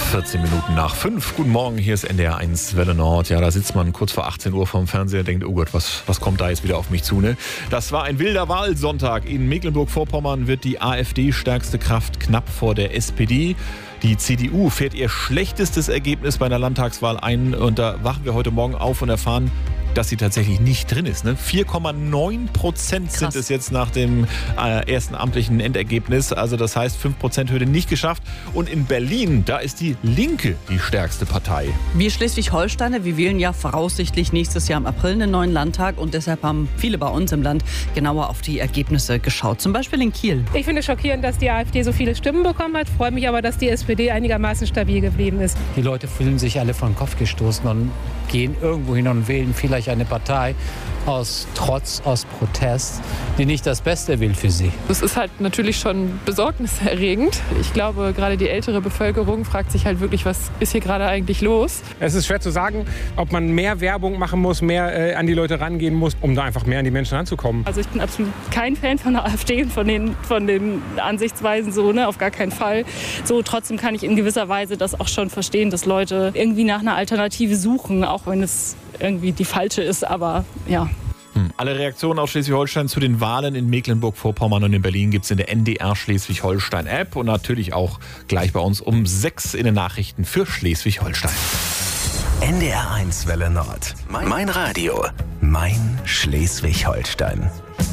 14 Minuten nach 5. Guten Morgen, hier ist NDR 1 Welle Nord. Ja, da sitzt man kurz vor 18 Uhr vorm Fernseher, denkt, oh Gott, was kommt da jetzt wieder auf mich zu, ne? Das war ein wilder Wahlsonntag. In Mecklenburg-Vorpommern wird die AfD stärkste Kraft knapp vor der SPD. Die CDU fährt ihr schlechtestes Ergebnis bei einer Landtagswahl ein. Und da wachen wir heute Morgen auf und erfahren, dass sie tatsächlich nicht drin ist. Ne? 4,9% sind es jetzt nach dem ersten amtlichen Endergebnis. Also das heißt, 5%-Hürde nicht geschafft. Und in Berlin, da ist die Linke die stärkste Partei. Wir Schleswig-Holsteiner, wir wählen ja voraussichtlich nächstes Jahr im April einen neuen Landtag. Und deshalb haben viele bei uns im Land genauer auf die Ergebnisse geschaut. Zum Beispiel in Kiel. Ich finde es schockierend, dass die AfD so viele Stimmen bekommen hat. Freue mich aber, dass die SPD einigermaßen stabil geblieben ist. Die Leute fühlen sich alle vor den Kopf gestoßen und gehen irgendwo hin und wählen vielleicht eine Partei aus Trotz, aus Protest, die nicht das Beste will für sie. Das ist halt natürlich schon besorgniserregend. Ich glaube, gerade die ältere Bevölkerung fragt sich halt wirklich, was ist hier gerade eigentlich los? Es ist schwer zu sagen, ob man mehr Werbung machen muss, mehr an die Leute rangehen muss, um da einfach mehr an die Menschen ranzukommen. Also ich bin absolut kein Fan von der AfD und von den Ansichtsweisen so, ne, auf gar keinen Fall. So, trotzdem kann ich in gewisser Weise das auch schon verstehen, dass Leute irgendwie nach einer Alternative suchen, auch wenn es irgendwie die falsche ist, aber ja. Alle Reaktionen aus Schleswig-Holstein zu den Wahlen in Mecklenburg-Vorpommern und in Berlin gibt es in der NDR Schleswig-Holstein-App und natürlich auch gleich bei uns um 6 in den Nachrichten für Schleswig-Holstein. NDR 1 Welle Nord. Mein Radio. Mein Schleswig-Holstein.